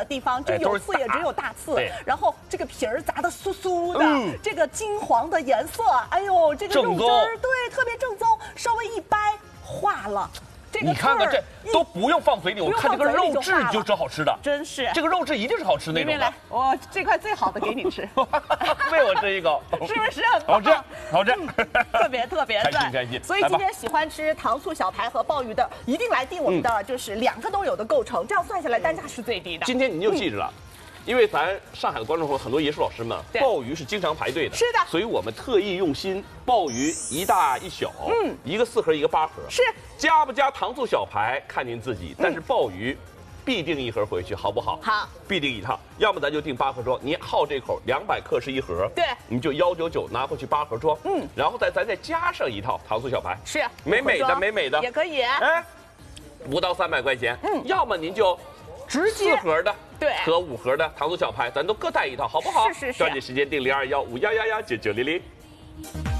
地方，就有刺也只有大刺。 对， 然后这个皮儿炸得酥酥的，这个金黄的颜色，哎呦，这个肉汁儿对特别正宗，稍微一掰化了。 你看看这都不用放嘴里，我看这个肉质就知道好吃的， 真是这个肉质一定是好吃那种的。 来，我这块最好的给你吃， 喂我吃一口， 是不是很好吃？好吃， 特别开心。 所以今天喜欢吃糖醋小排和鲍鱼的，一定来订我们的，就是2个都有的构成，这样算下来单价是最低的。 今天您就记着了。 因为咱上海的观众朋友很多，爷叔老师们，鲍鱼是经常排队的， 是的， 所以我们特意用心，鲍鱼一大一小，一个4盒，一个8盒， 是加不加糖醋小排看您自己，但是鲍鱼必定1盒回去，好不好？ 好， 必定一套，要么咱就订8盒装，您好这口200克是1盒， 对， 你就199拿回去8盒装，然后咱再加上一套糖醋小排， 是美美的也可以， 哎，不到300块钱，要么您就直接 4盒的。 对， 和5盒的糖醋小排，咱都各带一套，好不好？ 是。 抓紧时间订021511199900。